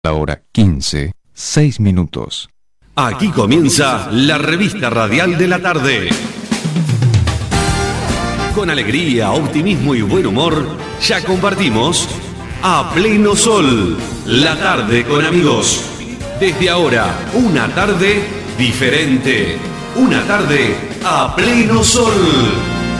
La hora 15, 6 minutos. Aquí comienza la revista radial de la tarde. Con alegría, optimismo y buen humor, ya compartimos A Pleno Sol, la tarde con amigos. Desde ahora, una tarde diferente. Una tarde a pleno sol.